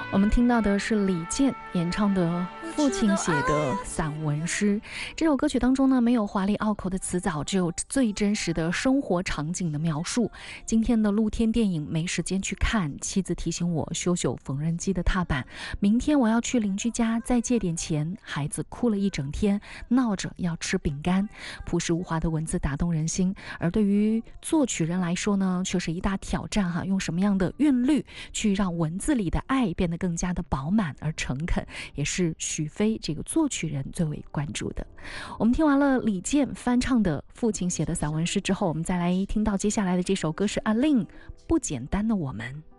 我们听到的是李健演唱的父亲写的散文诗。这首歌曲当中呢，没有华丽拗口的词藻，只有最真实的生活场景的描述。今天的露天电影没时间去看，妻子提醒我修修缝纫机的踏板，明天我要去邻居家再借点钱。孩子哭了一整天，闹着要吃饼干。朴实无华的文字打动人心，而对于作曲人来说呢，却是一大挑战哈，用什么样的韵律去让文字里的爱变得更加的饱满而诚恳，也是许飞这个作曲人最为关注的。我们听完了李健翻唱的父亲写的散文诗之后，我们再来听到接下来的这首歌是阿令不简单的我们。